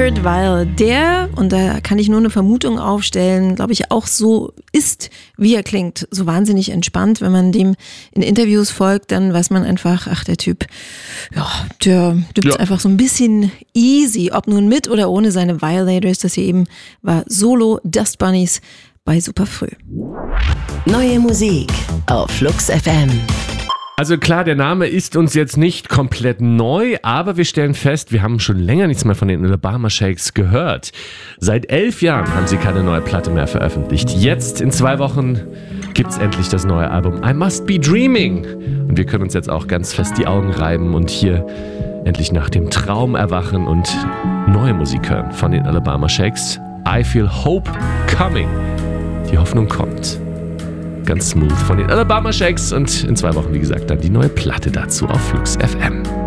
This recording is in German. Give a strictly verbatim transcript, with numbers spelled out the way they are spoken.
Kurt Weill, der, und da kann ich nur eine Vermutung aufstellen, glaube ich auch so ist, wie er klingt, so wahnsinnig entspannt. Wenn man dem in Interviews folgt, dann weiß man einfach, ach der Typ, ja, der gibt's ja. einfach so ein bisschen easy, ob nun mit oder ohne seine Violators. Das hier eben war Solo Dust Bunnies bei Superfrüh. Neue Musik auf Flux F M. Also klar, der Name ist uns jetzt nicht komplett neu, aber wir stellen fest, wir haben schon länger nichts mehr von den Alabama Shakes gehört. Seit elf Jahren haben sie keine neue Platte mehr veröffentlicht. Jetzt, in zwei Wochen, gibt's endlich das neue Album I Must Be Dreaming. Und wir können uns jetzt auch ganz fest die Augen reiben und hier endlich nach dem Traum erwachen und neue Musik hören von den Alabama Shakes. I Feel Hope Coming. Die Hoffnung kommt. Ganz smooth von den Alabama Shakes und in zwei Wochen, wie gesagt, dann die neue Platte dazu auf Flux F M.